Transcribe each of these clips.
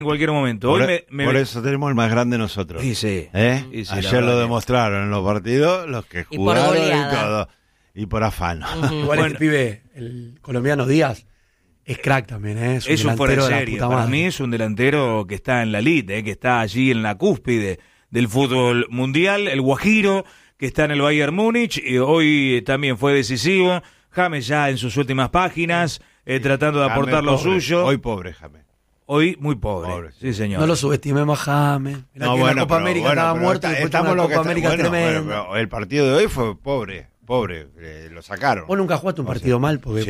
en cualquier momento. Por eso tenemos el más grande nosotros. Sí, sí. Sí, ayer lo demostraron en los partidos, los que jugaron y todo. Y por afano. Igual el pibe, el colombiano Díaz, es crack también, ¿eh? Es un fuera de serie. Para mí es un delantero que está en la elite, que está allí en la cúspide del fútbol mundial. El Guajiro, que está en el Bayern Múnich, y hoy también fue decisivo. James ya en sus últimas páginas, tratando de aportar lo suyo. Hoy pobre James. Hoy muy pobre. Sí, señor. No lo subestimemos a James. No, bueno, la Copa América estaba muerto y después una Copa América tremenda. Pero el partido de hoy fue pobre, lo sacaron. Vos nunca jugaste un partido mal. Porque,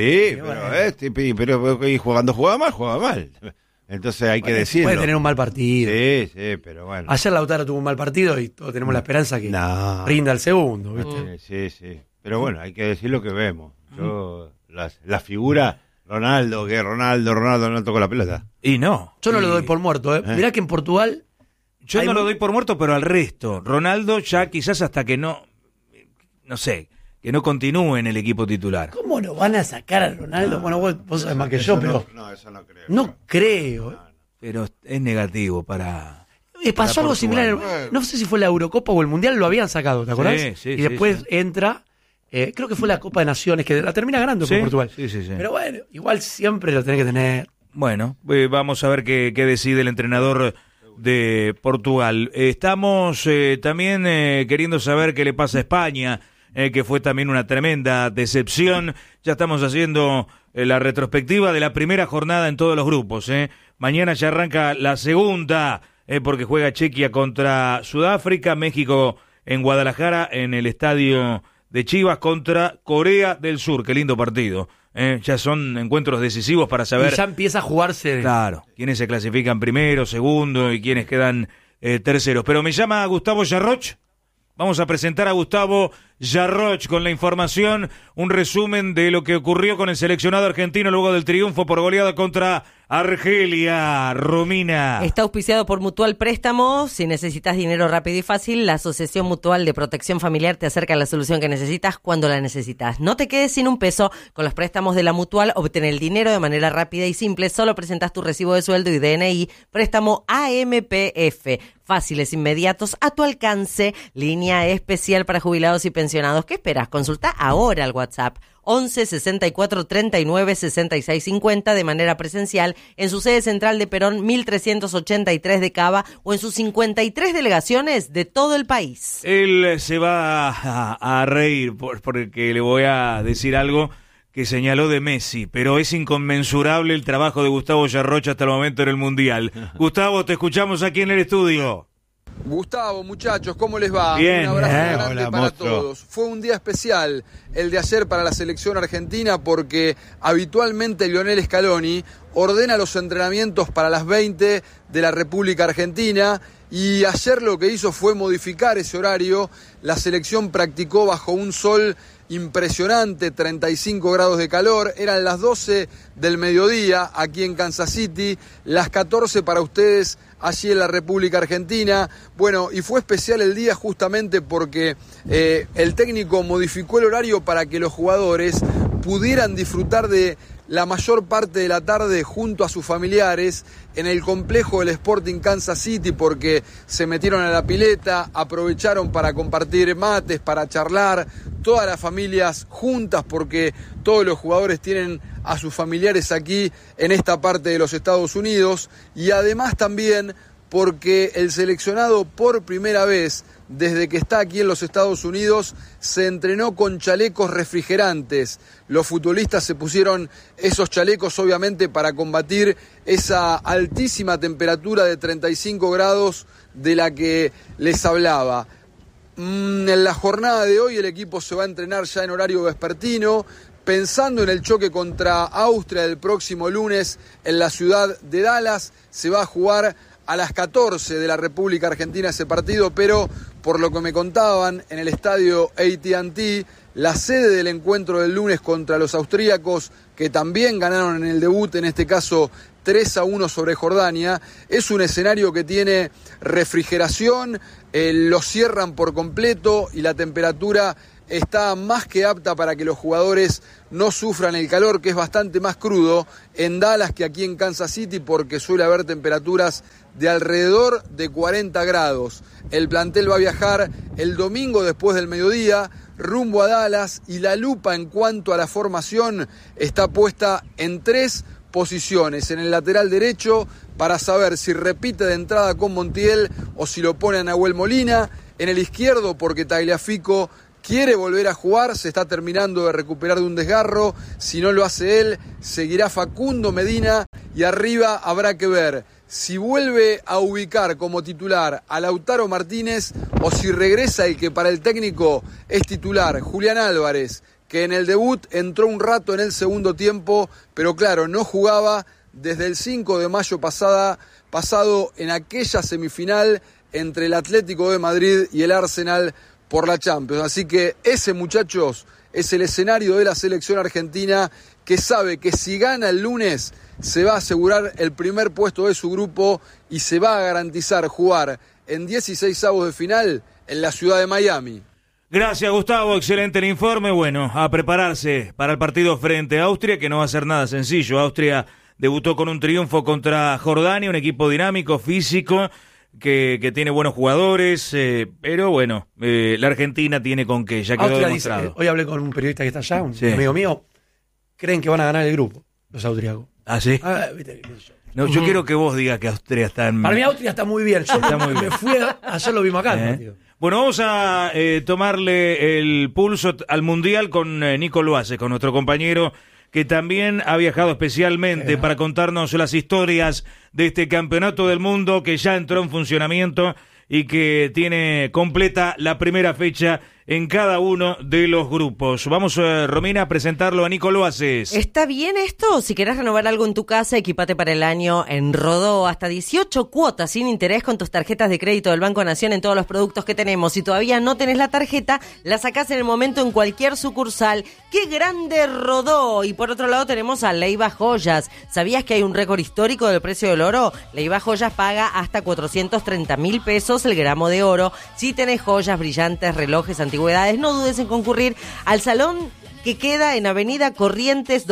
sí, pero y jugaba mal. Entonces hay que decirlo. Puede tener un mal partido. Sí, pero bueno. Ayer Lautaro tuvo un mal partido y todos tenemos la esperanza que rinda el segundo, ¿viste? Sí. Pero bueno, hay que decir lo que vemos. Yo, la figura... Ronaldo no tocó la pelota. Y no. Yo no lo doy por muerto, ¿eh? Mirá que en Portugal... Yo no lo doy por muerto, pero al resto. Ronaldo ya quizás hasta que no sé, que no continúe en el equipo titular. ¿Cómo lo van a sacar a Ronaldo? Bueno, vos sabés más que yo, pero... No, eso no creo. No creo. Pero es negativo para... pasó algo similar, no sé si fue la Eurocopa o el Mundial, lo habían sacado, ¿te acordás? Sí, y después entra... creo que fue la Copa de Naciones, que la termina ganando con Portugal. Sí. Pero bueno, igual siempre lo tenés que tener. Bueno, vamos a ver qué decide el entrenador de Portugal. Estamos también queriendo saber qué le pasa a España, que fue también una tremenda decepción. Ya estamos haciendo la retrospectiva de la primera jornada en todos los grupos. Mañana ya arranca la segunda, porque juega Chequia contra Sudáfrica, México en Guadalajara, en el estadio de Chivas contra Corea del Sur. Qué lindo partido. Ya son encuentros decisivos para saber... Y ya empieza a jugarse... Claro, quiénes se clasifican primero, segundo y quiénes quedan terceros. Pero me llama Gustavo Yarroch. Vamos a presentar a Gustavo Yarroch con la información, un resumen de lo que ocurrió con el seleccionado argentino luego del triunfo por goleada contra Argelia. Romina. Está auspiciado por Mutual Préstamo. Si necesitas dinero rápido y fácil, la Asociación Mutual de Protección Familiar te acerca a la solución que necesitas cuando la necesitas. No te quedes sin un peso. Con los préstamos de la Mutual, obtén el dinero de manera rápida y simple. Solo presentas tu recibo de sueldo y DNI. Préstamo AMPF. Fáciles, inmediatos, a tu alcance. Línea especial para jubilados y pensionados. ¿Qué esperas? Consulta ahora al WhatsApp 11 64 39 66 50 de manera presencial en su sede central de Perón 1383 de Cava o en sus 53 delegaciones de todo el país. Él se va a reír porque le voy a decir algo que señaló de Messi, pero es inconmensurable el trabajo de Gustavo Yarroch hasta el momento en el Mundial. Gustavo, te escuchamos aquí en el estudio. Gustavo, muchachos, ¿cómo les va? Bien, un abrazo grande hola, para monstruo. todos. Fue un día especial el de ayer para la selección argentina porque habitualmente Lionel Scaloni ordena los entrenamientos para las 20 de la República Argentina y ayer lo que hizo fue modificar ese horario. La selección practicó bajo un sol impresionante, 35 grados de calor, eran las 12 del mediodía aquí en Kansas City, las 14 para ustedes allí en la República Argentina. Bueno, y fue especial el día justamente porque el técnico modificó el horario para que los jugadores pudieran disfrutar de la mayor parte de la tarde junto a sus familiares en el complejo del Sporting Kansas City porque se metieron a la pileta, aprovecharon para compartir mates, para charlar, todas las familias juntas porque todos los jugadores tienen a sus familiares aquí en esta parte de los Estados Unidos y además también porque el seleccionado por primera vez desde que está aquí en los Estados Unidos se entrenó con chalecos refrigerantes. Los futbolistas se pusieron esos chalecos obviamente para combatir esa altísima temperatura de 35 grados de la que les hablaba. En la jornada de hoy el equipo se va a entrenar ya en horario vespertino, pensando en el choque contra Austria del próximo lunes en la ciudad de Dallas. Se va a jugar a las 14 de la República Argentina ese partido, pero por lo que me contaban, en el estadio AT&T, la sede del encuentro del lunes contra los austríacos, que también ganaron en el debut, en este caso 3-1 sobre Jordania, es un escenario que tiene refrigeración, lo cierran por completo y la temperatura está más que apta para que los jugadores no sufran el calor, que es bastante más crudo en Dallas que aquí en Kansas City, porque suele haber temperaturas de alrededor de 40 grados. El plantel va a viajar el domingo después del mediodía rumbo a Dallas, y la lupa en cuanto a la formación está puesta en 3 posiciones. En el lateral derecho, para saber si repite de entrada con Montiel o si lo pone a Nahuel Molina. En el izquierdo, porque Tagliafico quiere volver a jugar, se está terminando de recuperar de un desgarro. Si no lo hace él, seguirá Facundo Medina, y arriba habrá que ver si vuelve a ubicar como titular a Lautaro Martínez o si regresa el que para el técnico es titular, Julián Álvarez, que en el debut entró un rato en el segundo tiempo, pero claro, no jugaba desde el 5 de mayo pasado en aquella semifinal entre el Atlético de Madrid y el Arsenal por la Champions. Así que ese, muchachos, es el escenario de la selección argentina, que sabe que si gana el lunes se va a asegurar el primer puesto de su grupo y se va a garantizar jugar en 16avos de final en la ciudad de Miami. Gracias, Gustavo, excelente el informe. Bueno, a prepararse para el partido frente a Austria, que no va a ser nada sencillo. Austria debutó con un triunfo contra Jordania, un equipo dinámico, físico, que tiene buenos jugadores, pero bueno, la Argentina tiene con qué, ya quedó Austria demostrado. dice, hoy hablé con un periodista que está allá, un Sí. amigo mío, creen que van a ganar el grupo, los austriacos. ¿Ah, sí? Viste. No, yo quiero que vos digas que Austria está en... Para mí Austria está muy bien. Yo Está muy me bien. fui, ayer lo vimos acá el partido. Bueno, vamos a tomarle el pulso al Mundial con Nico Loase, con nuestro compañero que también ha viajado especialmente para contarnos las historias de este campeonato del mundo que ya entró en funcionamiento y que tiene completa la primera fecha en cada uno de los grupos. Vamos, Romina, a presentarlo a Nico Loases. ¿Está bien esto? Si querés renovar algo en tu casa, equipate para el año en Rodó. Hasta 18 cuotas sin interés con tus tarjetas de crédito del Banco Nación en todos los productos que tenemos. Si todavía no tenés la tarjeta, la sacás en el momento en cualquier sucursal. ¡Qué grande Rodó! Y por otro lado tenemos a Leiva Joyas. ¿Sabías que hay un récord histórico del precio del oro? Leiva Joyas paga hasta 430.000 pesos el gramo de oro. Si tenés joyas, brillantes, relojes, antigüedades, no dudes en concurrir al salón que queda en Avenida Corrientes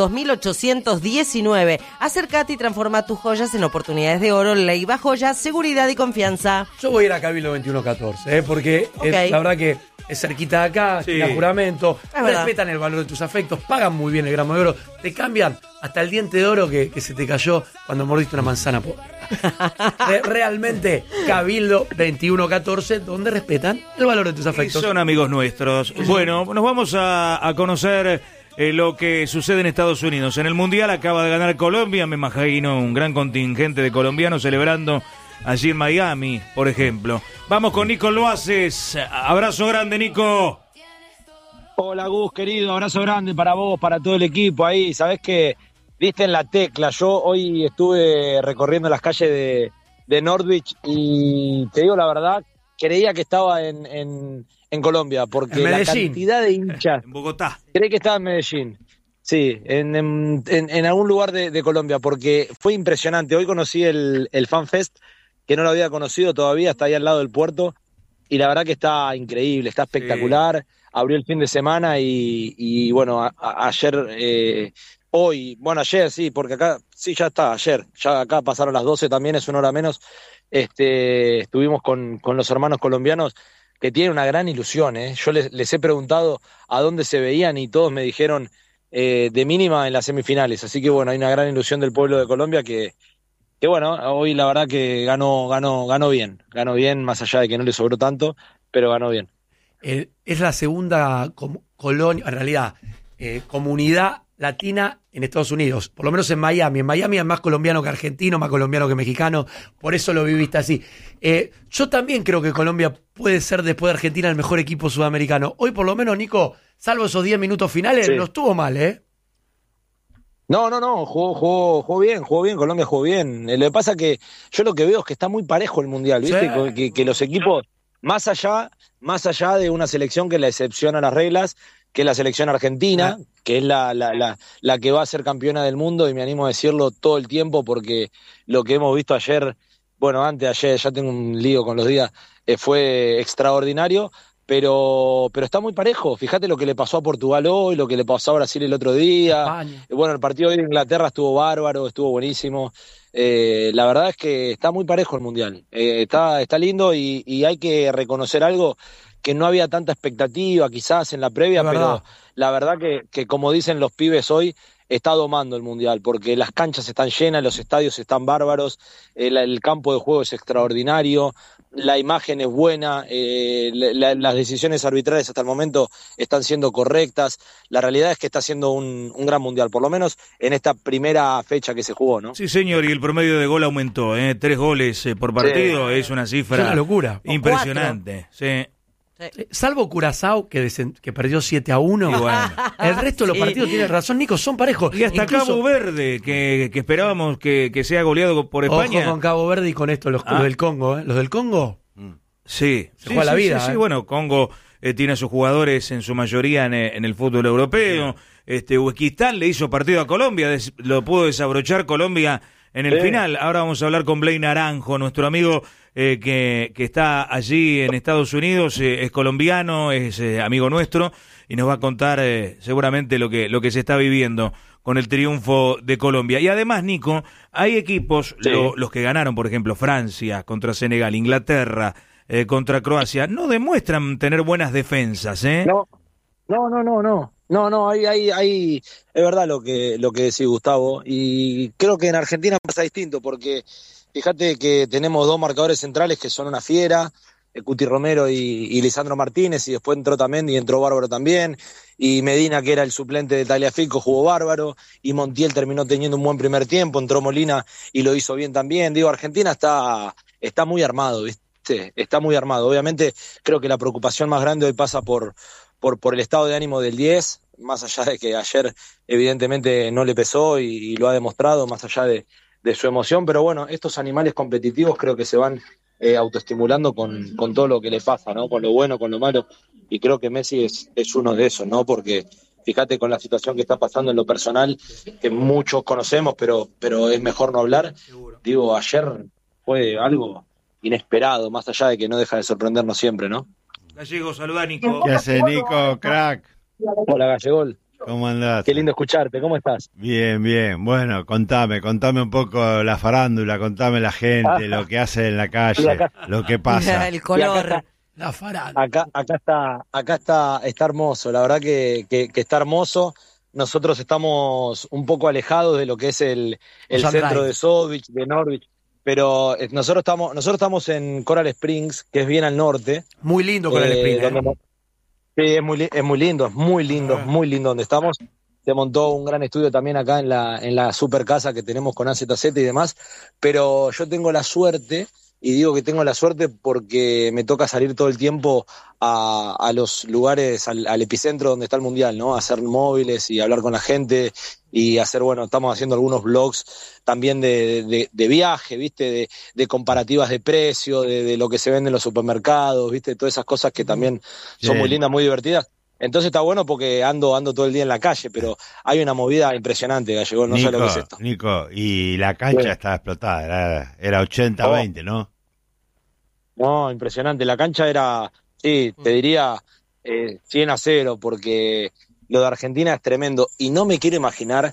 2819. Acércate y transforma tus joyas en oportunidades de oro. Leiva Joyas, seguridad y confianza. Yo voy a ir a Cabildo 2114, porque la verdad que es cerquita de acá, Sí. tiene juramento, Es verdad. respetan el valor de tus afectos, pagan muy bien el gramo de oro, te cambian hasta el diente de oro que se te cayó cuando mordiste una manzana podrida. Realmente, Cabildo 2114, donde respetan el valor de tus Y afectos. son amigos nuestros. Bueno, nos vamos a conocer lo que sucede en Estados Unidos. En el Mundial acaba de ganar Colombia, me imagino un gran contingente de colombianos celebrando allí en Miami, por ejemplo. Vamos con Nico Loases. Abrazo grande, Nico. Hola Gus, querido, abrazo grande para vos, para todo el equipo ahí. Sabés que diste en la tecla. Yo hoy estuve recorriendo las calles de Northwich y te digo la verdad, creía que estaba en Colombia, porque En la Medellín. cantidad de hinchas. En Bogotá. Creí que estaba en Medellín. Sí, en algún lugar de Colombia, porque fue impresionante. Hoy conocí el Fan Fest, que no lo había conocido todavía, está ahí al lado del puerto, y la verdad que está increíble, está espectacular. Abrió el fin de semana y bueno, ayer, ayer sí, porque acá, sí, ya está, ayer, ya acá pasaron las 12 también, es una hora menos, estuvimos con los hermanos colombianos, que tienen una gran ilusión, ¿eh? Yo les he preguntado a dónde se veían y todos me dijeron de mínima en las semifinales, así que bueno, hay una gran ilusión del pueblo de Colombia que bueno, hoy la verdad que ganó bien, más allá de que no le sobró tanto, pero ganó bien. Es la segunda colonia, en realidad, comunidad latina en Estados Unidos, por lo menos en Miami. En Miami hay más colombiano que argentino, más colombiano que mexicano, por eso lo viviste así. Yo también creo que Colombia puede ser, después de Argentina, el mejor equipo sudamericano. Hoy, por lo menos, Nico, salvo esos 10 minutos finales, Sí. no estuvo mal, ¿eh? No, jugó bien, Colombia jugó bien. Lo que pasa que yo lo que veo es que está muy parejo el Mundial, ¿viste? Sí. Que los equipos, más allá de una selección que la excepciona las reglas, que es la selección argentina, que es la que va a ser campeona del mundo, y me animo a decirlo todo el tiempo porque lo que hemos visto ayer, bueno, antes de ayer, ya tengo un lío con los días, fue extraordinario. pero está muy parejo. Fíjate lo que le pasó a Portugal hoy, lo que le pasó a Brasil el otro día. España. Bueno, el partido de Inglaterra estuvo bárbaro, estuvo buenísimo. La verdad es que está muy parejo el Mundial. Está lindo y hay que reconocer algo, que no había tanta expectativa quizás en la previa, pero la verdad que como dicen los pibes hoy, está domando el Mundial, porque las canchas están llenas, los estadios están bárbaros, el campo de juego es extraordinario, la imagen es buena, las decisiones arbitrales hasta el momento están siendo correctas. La realidad es que está siendo un gran Mundial, por lo menos en esta primera fecha que se jugó, ¿no? Sí, señor, y el promedio de gol aumentó, 3 goles por partido, es una cifra Es una locura. impresionante. Sí. Salvo Curazao, que perdió 7-1. Y bueno. El resto de los partidos, tiene razón, Nico, son parejos. Y hasta Incluso, Cabo Verde, que esperábamos que sea goleado por España. ojo con Cabo Verde y con esto, los del Congo. Los del Congo Sí, se juega la vida. Sí, bueno, Congo tiene a sus jugadores en su mayoría en el fútbol europeo. Uzbekistán le hizo partido a Colombia, lo pudo desabrochar Colombia en el final. Ahora vamos a hablar con Blay Naranjo, nuestro amigo que está allí en Estados Unidos, es colombiano, es amigo nuestro, y nos va a contar seguramente lo que se está viviendo con el triunfo de Colombia. Y además, Nico, hay equipos, los que ganaron, por ejemplo, Francia contra Senegal, Inglaterra contra Croacia, no demuestran tener buenas defensas, ¿eh? No, hay es verdad lo que decís, Gustavo, y creo que en Argentina pasa distinto, porque fíjate que tenemos 2 marcadores centrales que son una fiera, Cuti Romero y Lisandro Martínez, y después entró Tamendi y entró bárbaro también, y Medina, que era el suplente de Tagliafico, jugó bárbaro, y Montiel terminó teniendo un buen primer tiempo, entró Molina y lo hizo bien también. Digo, Argentina está muy armado, ¿viste? Está muy armado. Obviamente creo que la preocupación más grande hoy pasa por el estado de ánimo del 10, más allá de que ayer evidentemente no le pesó y lo ha demostrado, más allá de su emoción, pero bueno, estos animales competitivos creo que se van autoestimulando con todo lo que le pasa, ¿no? Con lo bueno, con lo malo, y creo que Messi es uno de esos, ¿no? Porque fíjate con la situación que está pasando en lo personal, que muchos conocemos, pero es mejor no hablar. Digo, ayer fue algo inesperado, más allá de que no deja de sorprendernos siempre, ¿no? Gallego, saluda, Nico. ¿Qué hace, Nico, crack? Hola, Gallegol. ¿Cómo andás? Qué lindo escucharte, ¿cómo estás? Bien. Bueno, contame un poco la farándula, contame la gente, lo que hace en la calle, lo que pasa. El color. La farándula. Acá está hermoso, la verdad que está hermoso. Nosotros estamos un poco alejados de lo que es el centro de Sovich, de Norwich, pero nosotros estamos en Coral Springs, que es bien al norte. Muy lindo Coral Springs. Sí, es muy lindo donde estamos. Se montó un gran estudio también acá en la super casa que tenemos con AZZ y demás, pero yo tengo la suerte, y digo que tengo la suerte porque me toca salir todo el tiempo a los lugares, al epicentro donde está el Mundial, ¿no? A hacer móviles y hablar con la gente y hacer, bueno, estamos haciendo algunos vlogs también de viaje, ¿viste? De comparativas de precio, de lo que se vende en los supermercados, ¿viste? Todas esas cosas que también son muy lindas, muy divertidas. Entonces está bueno porque ando todo el día en la calle, pero hay una movida impresionante, Gallego, no sé lo que es esto. Nico, y la cancha estaba explotada, era 80-20, ¿no? No, impresionante, la cancha era, sí, te diría 100-0, porque lo de Argentina es tremendo, y no me quiero imaginar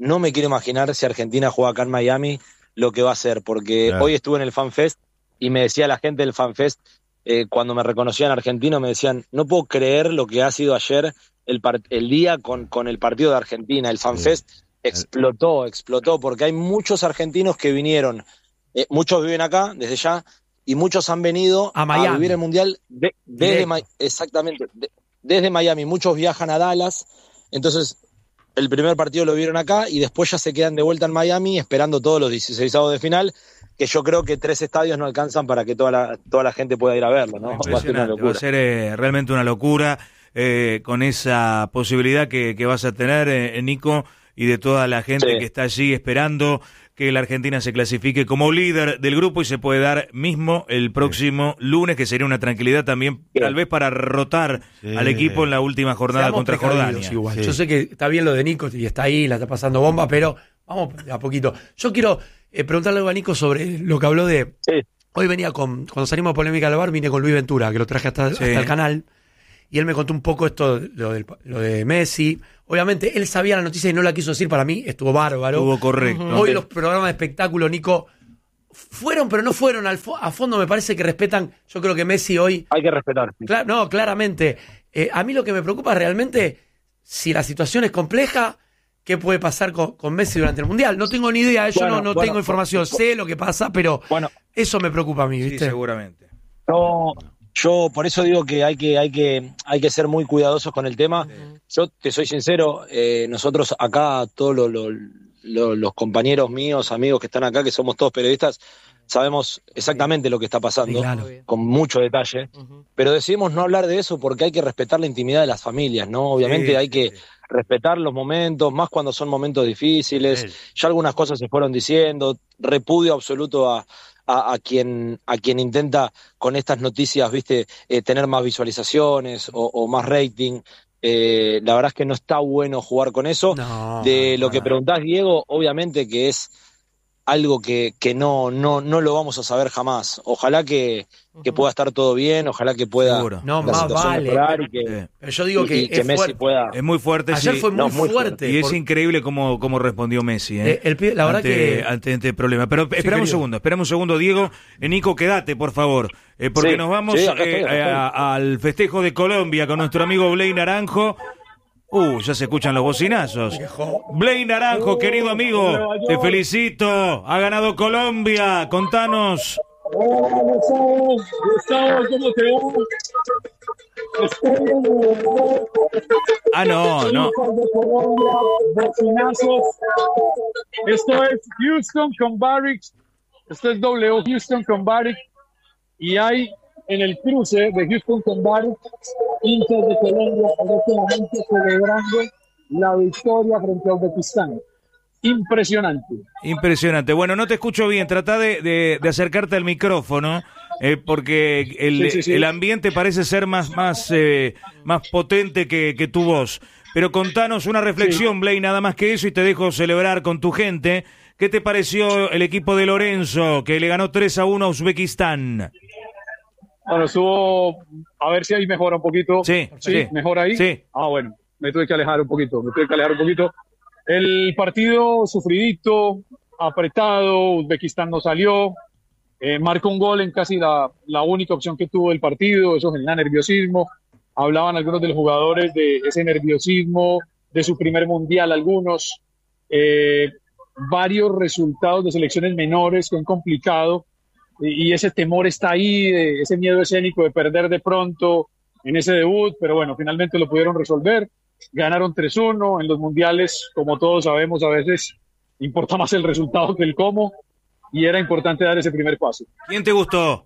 si Argentina juega acá en Miami lo que va a hacer, porque hoy estuve en el FanFest y me decía la gente del FanFest, cuando me reconocían argentino, me decían, no puedo creer lo que ha sido ayer el día con el partido de Argentina. El FanFest explotó, porque hay muchos argentinos que vinieron, muchos viven acá desde ya, y muchos han venido a vivir el Mundial desde Miami. Muchos viajan a Dallas, entonces el primer partido lo vieron acá y después ya se quedan de vuelta en Miami esperando todos los 16avos de final, que yo creo que 3 estadios no alcanzan para que toda la gente pueda ir a verlo, ¿no? Va a ser una locura. Va a ser realmente una locura, con esa posibilidad que vas a tener, Nico, y de toda la gente que está allí esperando que la Argentina se clasifique como líder del grupo, y se puede dar mismo el próximo lunes, que sería una tranquilidad también, tal vez para rotar al equipo en la última jornada contra Jordania. Igual. Yo sé que está bien lo de Nico y está ahí, la está pasando bomba, pero vamos a poquito. Yo quiero preguntarle algo a Nico sobre lo que habló de... Hoy venía cuando salimos de Polémica al Bar, vine con Luis Ventura, que lo traje hasta el canal. y él me contó un poco esto, lo de Messi. Obviamente, él sabía la noticia y no la quiso decir. Para mí estuvo bárbaro. Estuvo correcto. Hoy los programas de espectáculo, Nico, fueron, pero no fueron a fondo. Me parece que respetan. Yo creo que Messi hoy... Hay que respetar. Sí. No, claramente. A mí lo que me preocupa realmente, si la situación es compleja, ¿qué puede pasar con Messi durante el Mundial? No tengo ni idea. Yo no tengo información. Sé lo que pasa, pero eso me preocupa a mí, ¿viste? Sí, seguramente. Yo por eso digo que hay que ser muy cuidadosos con el tema. Yo te soy sincero, nosotros acá, todos los compañeros míos, amigos que están acá, que somos todos periodistas, sabemos exactamente lo que está pasando, claro, con mucho detalle, pero decidimos no hablar de eso porque hay que respetar la intimidad de las familias, ¿no? Obviamente hay que respetar los momentos, más cuando son momentos difíciles. Ya algunas cosas se fueron diciendo, repudio absoluto a quien intenta con estas noticias, viste, tener más visualizaciones o más rating. La verdad es que no está bueno jugar con eso. Lo que preguntás, Diego, obviamente que es algo que no lo vamos a saber jamás. Ojalá que pueda estar todo bien, ojalá que pueda más vale. Pero yo digo que Messi pueda. Es muy fuerte. Ayer fue muy fuerte. Y es increíble cómo respondió Messi. La verdad ante este problema. Pero espera un segundo, Diego. Nico, quédate, por favor. Porque nos vamos acá al festejo de Colombia con nuestro amigo Bley Naranjo. Ya se escuchan los bocinazos. Bley Naranjo, querido amigo, te felicito. Ha ganado Colombia. Contanos. Gustavo, ¿cómo te va? No. Bocinazos. Esto es Houston con Barrick. Esto es W Houston con Barrick. Y hay en el cruce de Houston con Barrick, hinchas de Colombia en este momento celebrando la victoria frente a Uzbekistán. Impresionante. Bueno, no te escucho bien. Trata de acercarte al micrófono, porque el ambiente parece ser más potente que tu voz. Pero contanos una reflexión, Bley, nada más que eso, y te dejo celebrar con tu gente. ¿Qué te pareció el equipo de Lorenzo, que le ganó 3-1 a Uzbekistán? Bueno, estuvo, a ver si ahí mejora un poquito. Sí. ¿Mejor ahí? Sí. Bueno, me tuve que alejar un poquito. El partido sufridito, apretado, Uzbekistán no salió, marcó un gol en casi la única opción que tuvo el partido, eso genera nerviosismo. Hablaban algunos de los jugadores de ese nerviosismo, de su primer mundial algunos, varios resultados de selecciones menores que han complicado, y ese temor está ahí, ese miedo escénico de perder de pronto en ese debut, pero bueno, finalmente lo pudieron resolver. Ganaron 3-1, en los mundiales, como todos sabemos, a veces importa más el resultado que el cómo, y era importante dar ese primer paso. ¿Quién te gustó?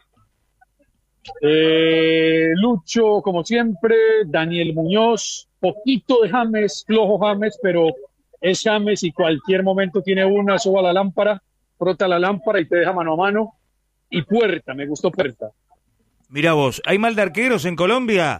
Lucho, como siempre, Daniel Muñoz, poquito de James, flojo James, pero es James y cualquier momento tiene una, soba la lámpara, frota la lámpara y te deja mano a mano. Y Puerta, me gustó Puerta. Mira vos, ¿hay mal de arqueros en Colombia?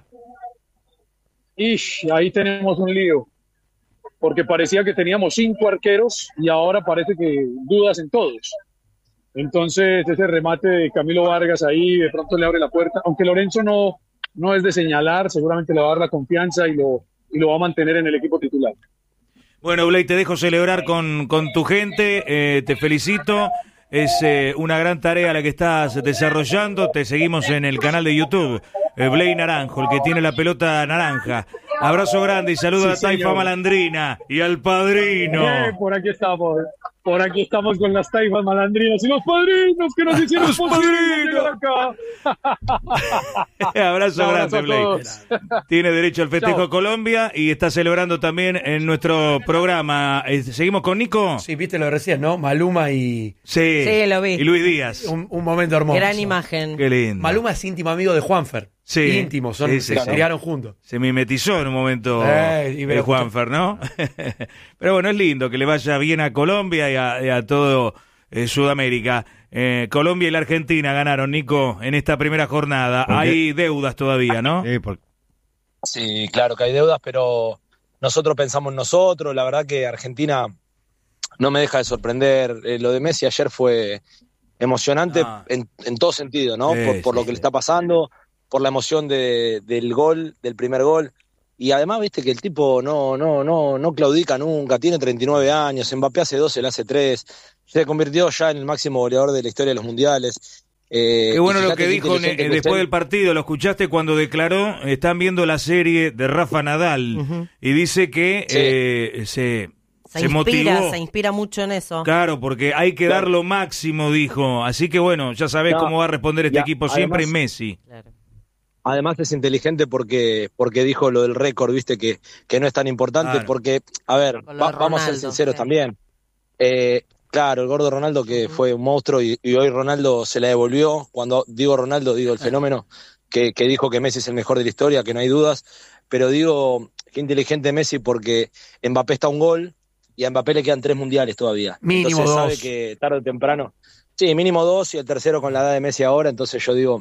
Ahí tenemos un lío, porque parecía que teníamos 5 arqueros y ahora parece que dudas en todos. Entonces ese remate de Camilo Vargas ahí de pronto le abre la puerta, aunque Lorenzo no es de señalar, seguramente le va a dar la confianza y lo va a mantener en el equipo titular. Bueno, Bley, te dejo celebrar con tu gente, te felicito. Es una gran tarea la que estás desarrollando. Te seguimos en el canal de YouTube, Bley Naranjo, el que tiene la pelota naranja. Abrazo grande y saludo a Taifa Malandrina y al padrino. Por aquí estamos con las Taifas Malandrinas y los padrinos que nos hicieron posible acá. Abrazo grande, Bley. Tiene derecho al festejo Colombia y está celebrando también en nuestro programa. ¿Seguimos con Nico? Sí, viste lo de recién, ¿no? Maluma y... Sí, lo vi. Y Luis Díaz. Un momento hermoso. Gran imagen. Qué lindo. Maluma es íntimo amigo de Juanfer. Sí. Íntimo, se criaron juntos. Se mimetizó en un momento el Juanfer, ¿no? Pero bueno, es lindo que le vaya bien a Colombia y a todo Sudamérica. Colombia y la Argentina ganaron, Nico, en esta primera jornada. Hay deudas todavía, ¿no? Sí, claro que hay deudas, pero nosotros pensamos en nosotros. La verdad que Argentina no me deja de sorprender. Lo de Messi ayer fue emocionante en todo sentido, ¿no? Por lo que le está pasando, por la emoción del gol, del primer gol. Y además, viste que el tipo no claudica nunca, tiene 39 años, Mbappé hace 2, él hace 3, se convirtió ya en el máximo goleador de la historia de los mundiales. Qué bueno lo que dijo después del partido, lo escuchaste cuando declaró, están viendo la serie de Rafa Nadal, y dice que se motivó. Se inspira mucho en eso. Claro, porque hay que dar lo máximo, dijo. Así que bueno, ya sabés cómo va a responder este equipo siempre, y Messi. Claro. Además es inteligente porque dijo lo del récord, viste, que no es tan importante, claro. Porque, a ver, vamos a ser sinceros también. Claro, el gordo Ronaldo, que fue un monstruo, y hoy Ronaldo se la devolvió. Cuando digo Ronaldo, digo el fenómeno, que dijo que Messi es el mejor de la historia, que no hay dudas. Pero digo, qué inteligente Messi, porque Mbappé está a un gol, y a Mbappé le quedan 3 mundiales todavía. Mínimo entonces 2. sabe que tarde o temprano, sí, mínimo 2, y el tercero con la edad de Messi ahora. Entonces yo digo,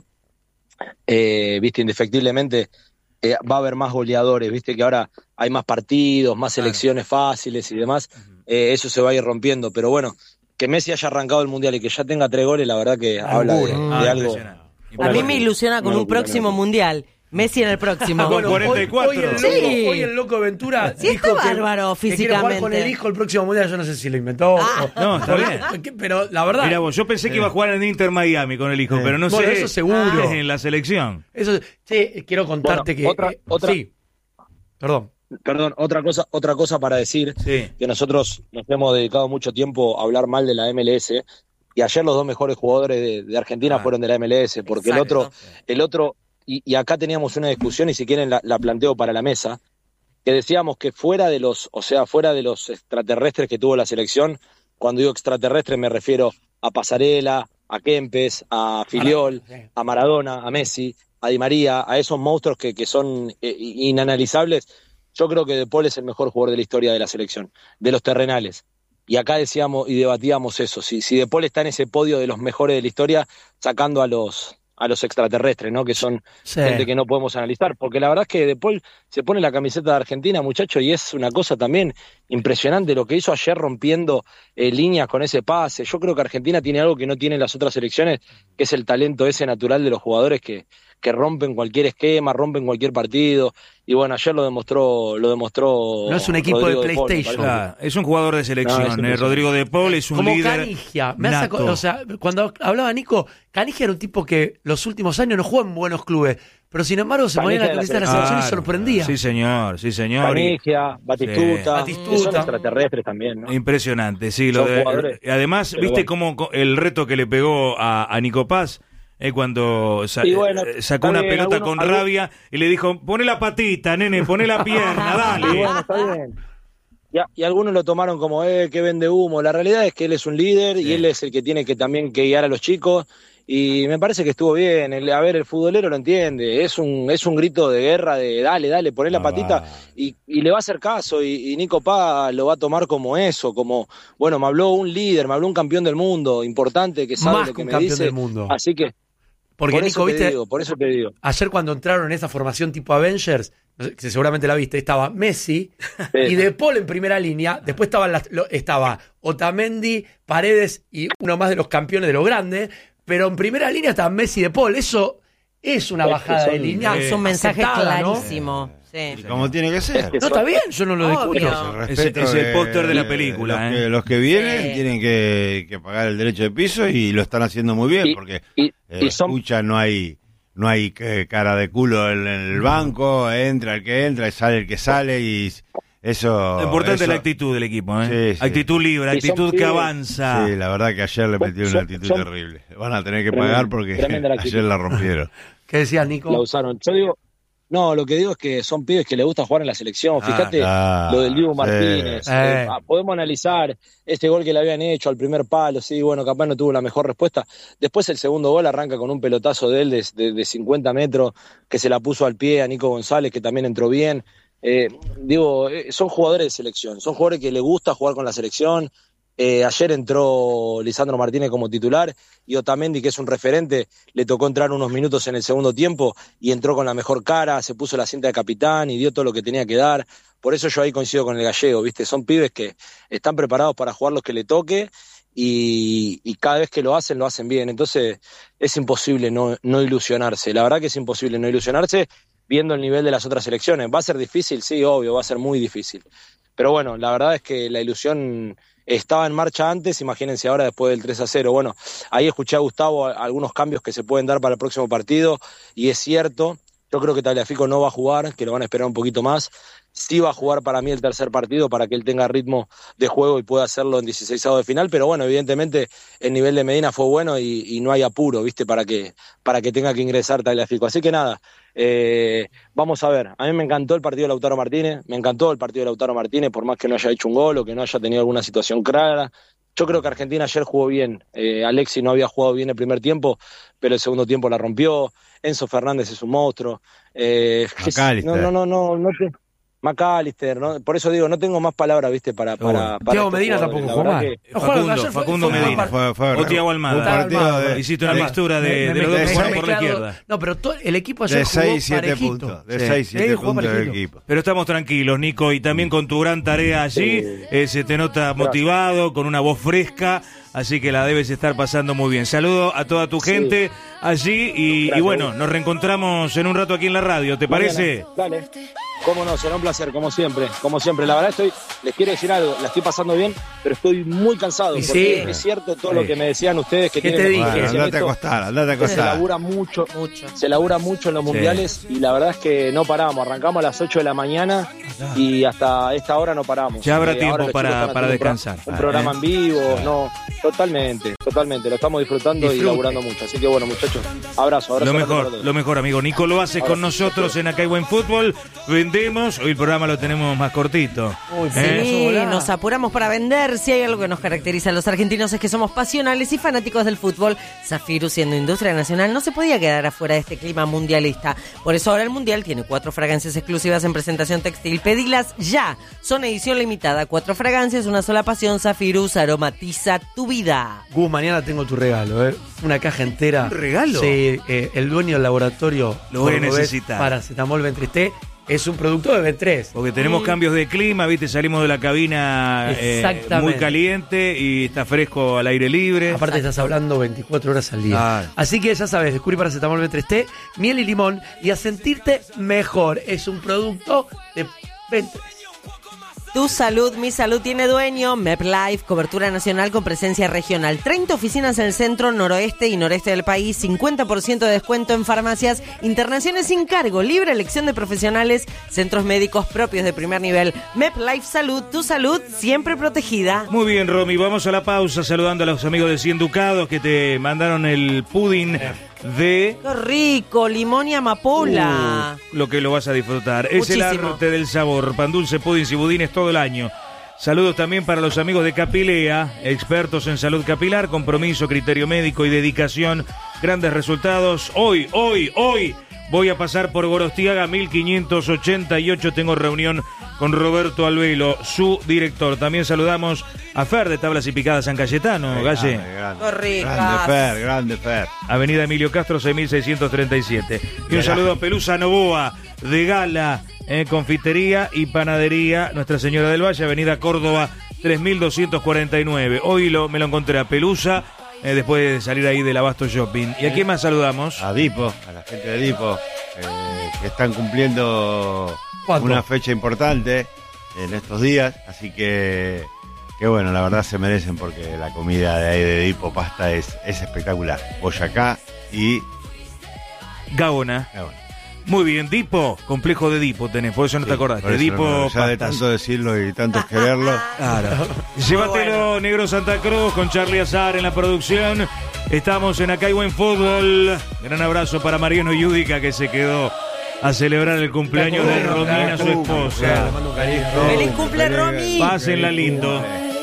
viste, indefectiblemente va a haber más goleadores, viste que ahora hay más partidos, más selecciones fáciles y demás. Eso se va a ir rompiendo, pero bueno, que Messi haya arrancado el Mundial y que ya tenga 3 goles, la verdad que habla de algo. A mí me ilusiona con un próximo Mundial. Messi en el próximo. Bueno, 44. Hoy el loco Ventura sí, dijo está bárbaro que quiere físicamente. jugar con el hijo el próximo Mundial. Yo no sé si lo inventó. No, está bien. Pero la verdad... Mira vos, yo pensé que iba a jugar en Inter Miami con el hijo, pero no sé. Eso seguro. En la selección. Eso, quiero contarte que... Otra, sí. Perdón, otra cosa para decir, que nosotros nos hemos dedicado mucho tiempo a hablar mal de la MLS, y ayer los 2 mejores jugadores de Argentina fueron de la MLS, porque el otro y acá teníamos una discusión, y si quieren la planteo para la mesa, que decíamos que fuera de los extraterrestres que tuvo la selección, cuando digo extraterrestres me refiero a Pasarela, a Kempes, a Filiol, a Maradona, a Messi, a Di María, a esos monstruos que son inanalizables. Yo creo que De Paul es el mejor jugador de la historia de la selección, de los terrenales. Y acá decíamos y debatíamos eso, si De Paul está en ese podio de los mejores de la historia, sacando a los extraterrestres, ¿no? Que son gente que no podemos analizar, porque la verdad es que De Paul se pone la camiseta de Argentina, muchacho, y es una cosa también impresionante lo que hizo ayer rompiendo líneas con ese pase. Yo creo que Argentina tiene algo que no tienen las otras selecciones, que es el talento ese natural de los jugadores que rompen cualquier esquema, rompen cualquier partido, y bueno, ayer lo demostró. No es un equipo Rodrigo de PlayStation. Claro, es un jugador de selección. Rodrigo De Paul es un como líder. Canigia. Nato. Cuando hablaba Nico, Canigia era un tipo que los últimos años no jugó en buenos clubes, pero sin embargo se ponía en la camiseta de la selección y sorprendía. Sí, señor. Canigia, Batistuta, que son extraterrestres también, ¿no? Impresionante, sí. Además, ¿viste cómo el reto que le pegó a Nico Paz? Cuando sacó una pelota con rabia y le dijo, poné la patita, nene, poné la pierna, dale. Y bueno, está bien. Y algunos lo tomaron como, que vende humo. La realidad es que él es un líder y él es el que tiene que también que guiar a los chicos. Y me parece que estuvo bien. El futbolero lo entiende. Es un grito de guerra de dale, poné la patita. Y le va a hacer caso. Y Nico Paz lo va a tomar como eso. Como, bueno, me habló un líder, me habló un campeón del mundo importante que sabe más lo que un me campeón dice. Del mundo. Así que. Porque Nico, viste, por eso te digo. Ayer cuando entraron en esa formación tipo Avengers, que seguramente la viste, estaba Messi y De Paul en primera línea, después estaba Otamendi, Paredes y uno más de los campeones de los grandes, pero en primera línea estaba Messi y De Paul. Eso es una bajada de línea. Es un mensaje clarísimo. ¿no? Sí. Como tiene que ser. No, está bien, yo no lo discuto. Es el póster de la película. Los que vienen tienen que pagar el derecho de piso y lo están haciendo muy bien, porque escucha, no hay cara de culo en el banco, entra el que entra y sale el que sale, y eso... Lo importante es la actitud del equipo, ¿eh? Sí. Actitud libre, actitud que avanza. Sí, la verdad que ayer le metieron una actitud terrible. Van a tener que pagar porque ayer la rompieron. ¿Qué decías, Nico? La usaron. Yo digo... No, lo que digo es que son pibes que les gusta jugar en la selección. Fíjate lo del Dibu Martínez. Podemos analizar este gol que le habían hecho al primer palo. Sí, bueno, capaz no tuvo la mejor respuesta. Después el segundo gol arranca con un pelotazo de él de 50 metros que se la puso al pie a Nico González, que también entró bien. Son jugadores de selección. Son jugadores que les gusta jugar con la selección. Ayer entró Lisandro Martínez como titular y Otamendi, que es un referente, le tocó entrar unos minutos en el segundo tiempo y entró con la mejor cara, se puso la cinta de capitán y dio todo lo que tenía que dar. Por eso yo ahí coincido con el gallego, ¿viste? Son pibes que están preparados para jugar los que le toque y cada vez que lo hacen bien. Entonces es imposible no ilusionarse. La verdad que es imposible no ilusionarse viendo el nivel de las otras selecciones. ¿Va a ser difícil? Sí, obvio, va a ser muy difícil. Pero bueno, la verdad es que la ilusión estaba en marcha antes, imagínense ahora después del 3-0. Bueno, ahí escuché a Gustavo algunos cambios que se pueden dar para el próximo partido, y es cierto, yo creo que Tagliafico no va a jugar, que lo van a esperar un poquito más. Sí va a jugar para mí el tercer partido para que él tenga ritmo de juego y pueda hacerlo en 16avos de final, pero bueno, evidentemente el nivel de Medina fue bueno y no hay apuro, ¿viste? Para que tenga que ingresar Tagliafico. Así que nada, vamos a ver. A mí me encantó el partido de Lautaro Martínez, por más que no haya hecho un gol o que no haya tenido alguna situación clara. Yo creo que Argentina ayer jugó bien. Alexis no había jugado bien el primer tiempo, pero el segundo tiempo la rompió. Enzo Fernández es un monstruo. McAllister, ¿no? Por eso digo, no tengo más palabras, ¿viste? Para Thiago Medina tampoco jugó mal. Facundo Medina. O Thiago Almada. Hiciste una mixtura de los dos que jugaron por la izquierda. No, pero el equipo ayer jugó parejito. De 6-7 puntos del equipo. Pero estamos tranquilos, Nico, y también con tu gran tarea allí, se te nota motivado, con una voz fresca, así que la debes estar pasando muy bien. Saludo a toda tu gente allí y bueno, nos reencontramos en un rato aquí en la radio, ¿te parece? Dale. Cómo no, será un placer, como siempre. La verdad les quiero decir algo, la estoy pasando bien, pero estoy muy cansado, porque es cierto todo lo que me decían ustedes que tienen. ¿Qué te dije? Bueno, andate a acostar. Se labura mucho en los mundiales, y la verdad es que no paramos, arrancamos a las 8 de la mañana y hasta esta hora no paramos. Ya habrá tiempo para descansar. Un programa en vivo, no, totalmente, lo estamos disfrutando y laburando mucho. Así que bueno, muchachos, abrazo. Lo mejor, amigo. Nico lo hace con nosotros en Acá hay Buen Fútbol. Vendemos, hoy el programa lo tenemos más cortito. Sí, nos apuramos para vender. Si hay algo que nos caracteriza a los argentinos es que somos pasionales y fanáticos del fútbol. Safiru, siendo industria nacional, no se podía quedar afuera de este clima mundialista. Por eso ahora el Mundial tiene 4 fragancias exclusivas en presentación textil. Pedilas ya. Son edición limitada. 4 fragancias, una sola pasión. Safiru aromatiza tu vida. Gus, mañana tengo tu regalo, una caja entera. ¿Un regalo? Sí, el dueño del laboratorio lo voy a necesitar. Paracetamol Ventristé. Es un producto de B3. Porque tenemos cambios de clima, ¿viste? Salimos de la cabina muy caliente y está fresco al aire libre. Aparte estás hablando 24 horas al día. Así que ya sabes, descubrí paracetamol B3T, miel y limón, y a sentirte mejor. Es un producto de B3. Tu salud, mi salud tiene dueño. MepLife, cobertura nacional con presencia regional. 30 oficinas en el centro, noroeste y noreste del país. 50% de descuento en farmacias. Internaciones sin cargo. Libre elección de profesionales. Centros médicos propios de primer nivel. MepLife Salud, tu salud siempre protegida. Muy bien, Romy. Vamos a la pausa saludando a los amigos de 100 Ducados que te mandaron el pudding de... ¡Qué rico! Limón y amapola. Lo que lo vas a disfrutar. Muchísimo. Es el arte del sabor. Pan dulce, puddings y budines todo el año. Saludos también para los amigos de Capilea, expertos en salud capilar, compromiso, criterio médico y dedicación. Grandes resultados. Hoy voy a pasar por Gorostiaga 1588. Tengo reunión con Roberto Albelo, su director. También saludamos a Fer de Tablas y Picadas San Cayetano. Galle. Grande Fer. Avenida Emilio Castro 6637. Y un saludo a Pelusa Novoa de Gala, confitería y panadería Nuestra Señora del Valle, Avenida Córdoba 3249. Hoy me lo encontré a Pelusa. Después de salir ahí del Abasto Shopping. ¿Y a quién más saludamos? A Dipo, a la gente de Dipo, que están cumpliendo una fecha importante en estos días, así que bueno, la verdad se merecen, porque la comida de ahí de Dipo Pasta es espectacular. Boyacá y Gaona. Muy bien, Dipo, complejo de Dipo tenés, por eso no te acordaste. De Dipo, no, ya de tanto decirlo y tanto quererlo. Claro. Llévatelo, Negro Santa Cruz, con Charlie Azar en la producción. Estamos en Acá hay Buen Fútbol. Gran abrazo para Mariano Yudica, que se quedó a celebrar el cumpleaños de Romina, su esposa. ¡Feliz cumple, Romy! Pásenla lindo.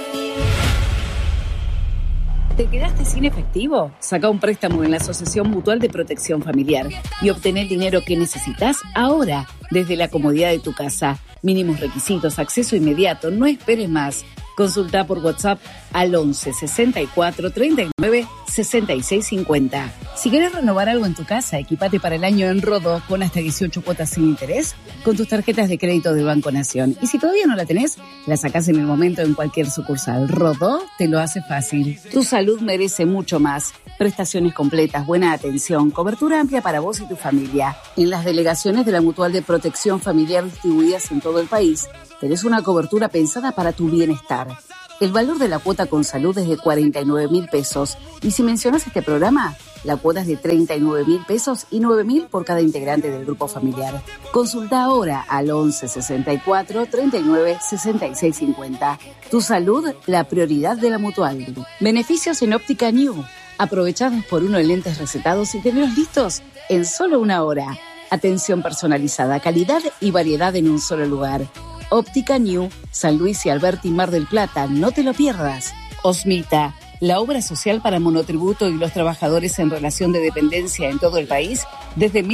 ¿Te quedaste sin efectivo? Saca un préstamo en la Asociación Mutual de Protección Familiar y obtén el dinero que necesitas ahora, desde la comodidad de tu casa. Mínimos requisitos, acceso inmediato, no esperes más. Consulta por WhatsApp al 11 64 39 66 50. Si querés renovar algo en tu casa, equipate para el año en Rodó con hasta 18 cuotas sin interés con tus tarjetas de crédito de Banco Nación. Y si todavía no la tenés, la sacás en el momento en cualquier sucursal. Rodó te lo hace fácil. Tu salud merece mucho más. Prestaciones completas, buena atención, cobertura amplia para vos y tu familia. En las delegaciones de la Mutual de Protección Familiar distribuidas en todo el país, tenés una cobertura pensada para tu bienestar. El valor de la cuota con salud es de 49.000 pesos. Y si mencionas este programa, la cuota es de 39.000 pesos y 9.000 por cada integrante del grupo familiar. Consulta ahora al 11 64 39 66 50. Tu salud, la prioridad de la Mutual. Beneficios en Óptica New. Aprovechá 2x1 en lentes recetados y tenerlos listos en solo 1 hora. Atención personalizada, calidad y variedad en un solo lugar. Óptica New, San Luis y Alberti, Mar del Plata, no te lo pierdas. Osmita, la obra social para monotributo y los trabajadores en relación de dependencia en todo el país desde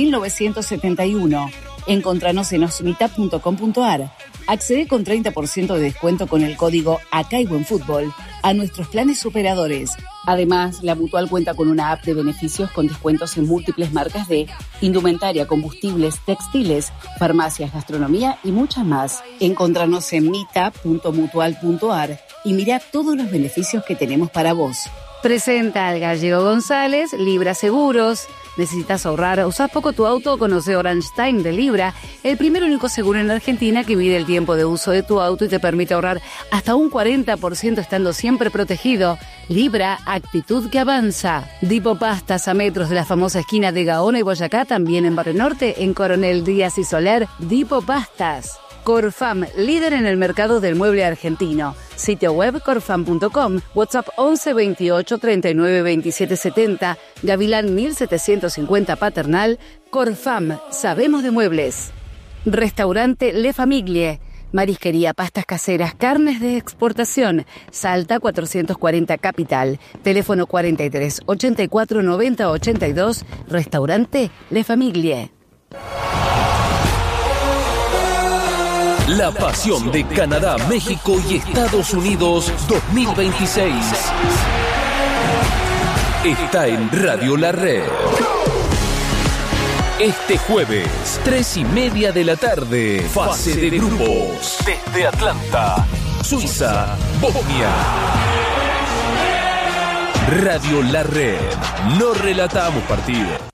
1971. Encontranos en osmita.com.ar. Accede con 30% de descuento con el código ACAIBUENFUTBOL a nuestros planes superadores. Además, la Mutual cuenta con una app de beneficios con descuentos en múltiples marcas de indumentaria, combustibles, textiles, farmacias, gastronomía y muchas más. Encontranos en mita.mutual.ar y mira todos los beneficios que tenemos para vos. Presenta al Gallego González, Libra Seguros. ¿Necesitas ahorrar? ¿Usás poco tu auto? Conoce Orange Time de Libra, el primer y único seguro en Argentina que mide el tiempo de uso de tu auto y te permite ahorrar hasta un 40% estando siempre protegido. Libra, actitud que avanza. Dipo Pastas, a metros de la famosa esquina de Gaona y Boyacá, también en Barrio Norte, en Coronel Díaz y Soler. Dipo Pastas. Corfam, líder en el mercado del mueble argentino. Sitio web corfam.com, WhatsApp 11 28 39 27 70, Gavilán 1750 Paternal. Corfam, sabemos de muebles. Restaurante Le Famiglie, marisquería, pastas caseras, carnes de exportación. Salta 440 Capital, teléfono 43 84 90 82, Restaurante Le Famiglie. La pasión de Canadá, México y Estados Unidos 2026 está en Radio La Red. Este jueves, 3:30 de la tarde, fase de grupos. Desde Atlanta, Suiza, Bosnia. Radio La Red. No relatamos partidos.